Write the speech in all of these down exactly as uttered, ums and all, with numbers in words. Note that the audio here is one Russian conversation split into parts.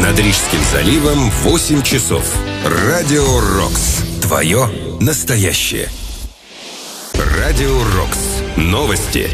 Над Рижским заливом восемь часов. Радио Рокс. Твое настоящее. Радио Рокс. Новости.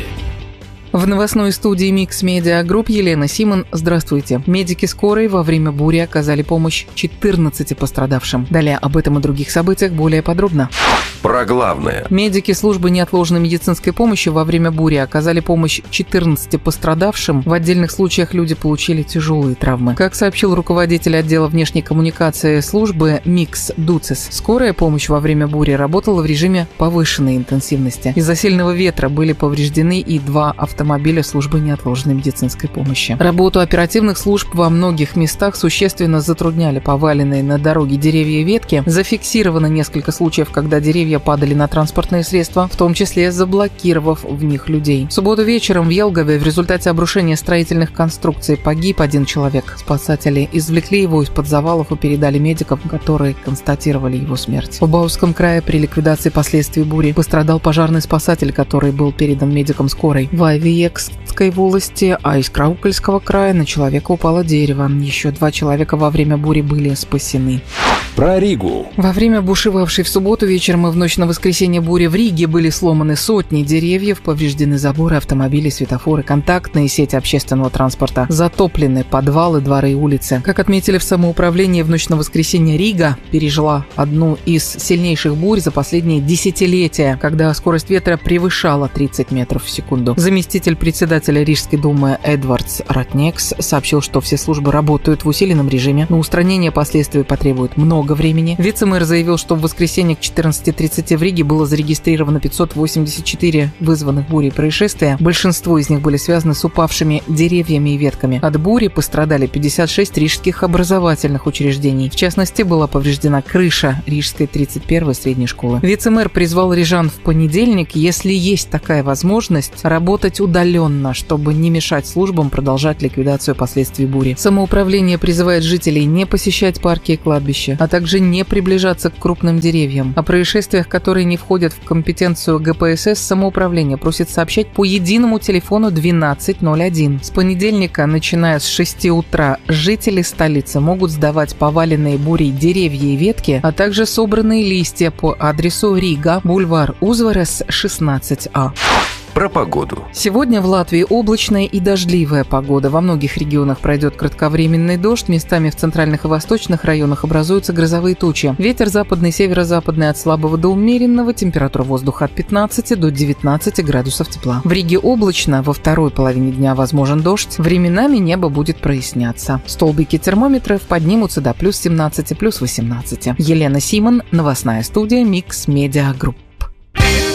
В новостной студии Mix Media Group Елена Симон. Здравствуйте. Медики скорой во время бури оказали помощь четырнадцати пострадавшим. Далее об этом и других событиях более подробно. Про главное. Медики службы неотложной медицинской помощи во время бури оказали помощь четырнадцати пострадавшим. В отдельных случаях люди получили тяжелые травмы. Как сообщил руководитель отдела внешней коммуникации службы Микс Дуцис, скорая помощь во время бури работала в режиме повышенной интенсивности. Из-за сильного ветра были повреждены и два автомобиля службы неотложной медицинской помощи. Работу оперативных служб во многих местах существенно затрудняли поваленные на дороге деревья и ветки. Зафиксировано несколько случаев, когда деревья падали на транспортные средства, в том числе заблокировав в них людей. В субботу вечером в Елгове в результате обрушения строительных конструкций погиб один человек. Спасатели извлекли его из-под завалов и передали медикам, которые констатировали его смерть. В Бауском крае при ликвидации последствий бури пострадал пожарный спасатель, который был передан медикам скорой. В Айвиекской волости, а из Краукельского края на человека упало дерево. Еще два человека во время бури были спасены. Про Ригу. Во время бушевавшей в субботу вечером и в ночь на воскресенье бури в Риге были сломаны сотни деревьев, повреждены заборы, автомобили, светофоры, контактные сети общественного транспорта, затоплены подвалы, дворы и улицы. Как отметили в самоуправлении, в ночь на воскресенье Рига пережила одну из сильнейших бурь за последние десятилетия, когда скорость ветра превышала тридцать метров в секунду. Заместитель председателя Рижской думы Эдвардс Ратнекс сообщил, что все службы работают в усиленном режиме, но устранение последствий потребует много времени. Вице-мэр заявил, что в воскресенье к четырнадцати тридцати в Риге было зарегистрировано пятьсот восемьдесят четыре вызванных бурей происшествия. Большинство из них были связаны с упавшими деревьями и ветками. От бури пострадали пятьдесят шесть рижских образовательных учреждений. В частности, была повреждена крыша Рижской тридцать первой средней школы. Вице-мэр призвал рижан в понедельник, если есть такая возможность, работать удаленно, чтобы не мешать службам продолжать ликвидацию последствий бури. Самоуправление призывает жителей не посещать парки и кладбища, а также не приближаться к крупным деревьям. О происшествиях, которые не входят в компетенцию ГПСС, самоуправление просит сообщать по единому телефону двенадцать ноль один. С понедельника, начиная с шести утра, жители столицы могут сдавать поваленные бурей деревья и ветки, а также собранные листья по адресу Рига, бульвар Узварес, шестнадцать А. Про погоду. Сегодня в Латвии облачная и дождливая погода. Во многих регионах пройдет кратковременный дождь. Местами в центральных и восточных районах образуются грозовые тучи. Ветер западный, северо-западный от слабого до умеренного. Температура воздуха от пятнадцати до девятнадцати градусов тепла. В Риге облачно. Во второй половине дня возможен дождь. Временами небо будет проясняться. Столбики термометров поднимутся до плюс семнадцати, плюс восемнадцати. Елена Симон, новостная студия Mix Media Group.